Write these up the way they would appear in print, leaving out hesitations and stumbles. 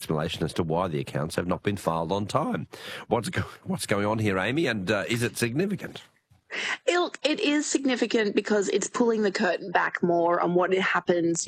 explanation as to why the accounts have not been filed on time. What's going on here, Amy, and is it significant? It is significant because it's pulling the curtain back more on what happens,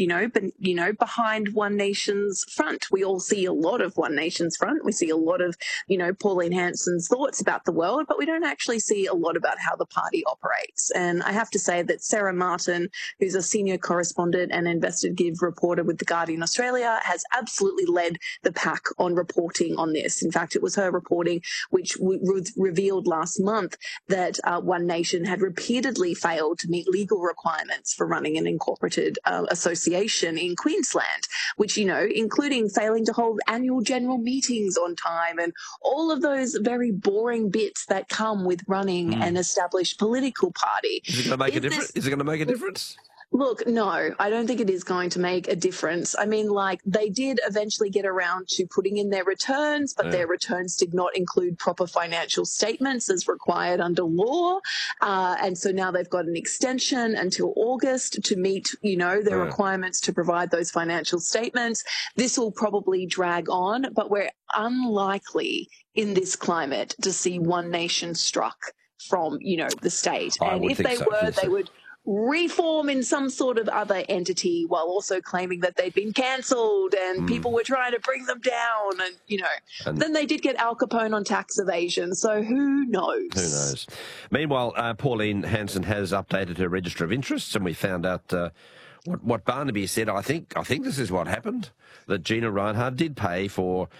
behind One Nation's front. We all see a lot of One Nation's front. We see a lot of, Pauline Hanson's thoughts about the world, but we don't actually see a lot about how the party operates. And I have to say that Sarah Martin, who's a senior correspondent and investigative reporter with The Guardian Australia, has absolutely led the pack on reporting on this. In fact, it was her reporting which revealed last month that One Nation had repeatedly failed to meet legal requirements for running an incorporated association in Queensland, which, including failing to hold annual general meetings on time and all of those very boring bits that come with running an established political party. Is it going to make a difference? Is it going to make a difference? Look, no, I don't think it is going to make a difference. I mean, they did eventually get around to putting in their returns, but their returns did not include proper financial statements as required under law. And so now they've got an extension until August to meet, their requirements to provide those financial statements. This will probably drag on, but we're unlikely in this climate to see One Nation struck from, the state. And if they were, they would reform in some sort of other entity while also claiming that they'd been cancelled and people were trying to bring them down and then they did get Al Capone on tax evasion, so who knows? Who knows? Meanwhile, Pauline Hanson has updated her register of interests and we found out what Barnaby said. I think this is what happened, that Gina Rinehart did pay for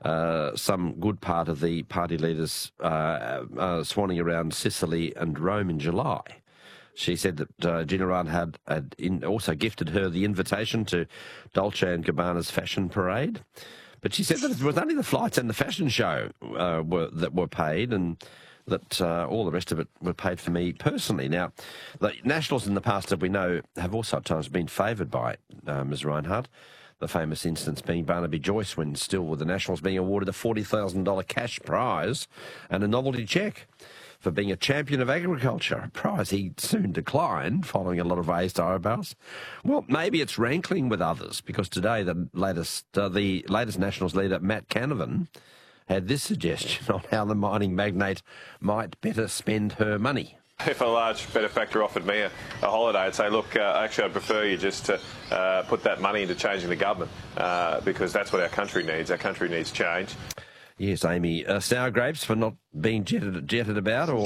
some good part of the party leaders swanning around Sicily and Rome in July. She said that Gina Rinehart had also gifted her the invitation to Dolce & Gabbana's fashion parade. But she said that it was only the flights and the fashion show that were paid, and that all the rest of it were paid for me personally. Now, the Nationals in the past, as we know, have also at times been favoured by Ms Rinehart. The famous instance being Barnaby Joyce, when still with the Nationals, being awarded a $40,000 cash prize and a novelty cheque for being a champion of agriculture, a prize he soon declined following a lot of raised eyebrows. Well, maybe it's rankling with others, because today the latest Nationals leader, Matt Canavan, had this suggestion on how the mining magnate might better spend her money. If a large benefactor offered me a holiday, I'd say, look, actually I'd prefer you just to put that money into changing the government, because that's what our country needs. Our country needs change. Yes, Amy, sour grapes for not being jetted about, or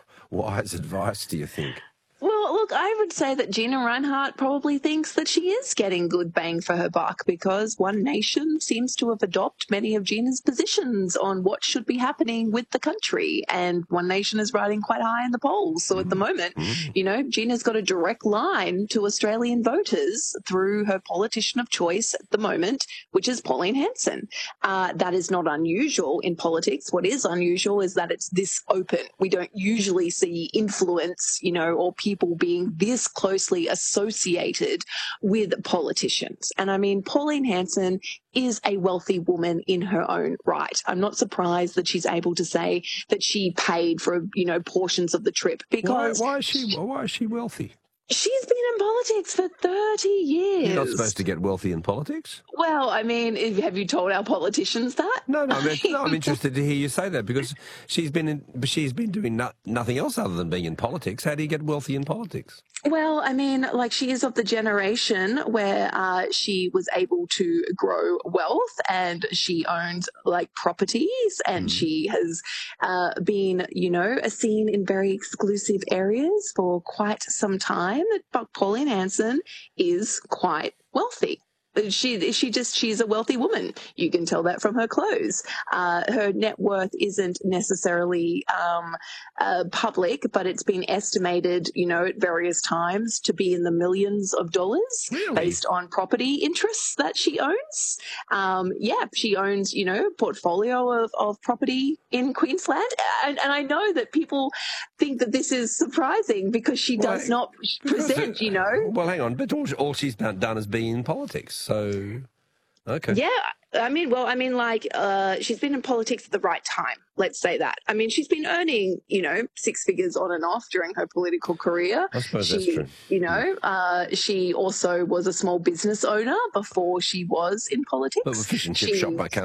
wise advice, do you think? Well, look, I would say that Gina Rinehart probably thinks that she is getting good bang for her buck, because One Nation seems to have adopted many of Gina's positions on what should be happening with the country, and One Nation is riding quite high in the polls. So at the moment, Gina's got a direct line to Australian voters through her politician of choice at the moment, which is Pauline Hanson. That is not unusual in politics. What is unusual is that it's this open. We don't usually see influence, or people being this closely associated with politicians. And I mean, Pauline Hanson is a wealthy woman in her own right. I'm not surprised that she's able to say that she paid for, portions of the trip, because why is she wealthy? She's been in politics for 30 years. You're not supposed to get wealthy in politics? Well, I mean, have you told our politicians that? No, I'm interested to hear you say that, because she's been doing nothing else other than being in politics. How do you get wealthy in politics? Well, I mean, she is of the generation where she was able to grow wealth, and she owns properties, and she has been, seen in very exclusive areas for quite some time. But Pauline Hanson is quite wealthy. She's a wealthy woman. You can tell that from her clothes. Her net worth isn't necessarily public, but it's been estimated, at various times to be in the millions of dollars, based on property interests that she owns. She owns, a portfolio of property in Queensland. And I know that people think that this is surprising, because she does not present, Well, hang on, but all she's done is be in politics. So, okay. Yeah, she's been in politics at the right time. Let's say that. I mean, she's been earning, six figures on and off during her political career. I suppose that's true. She also was a small business owner before she was in politics. But a fish and chip shop, I can't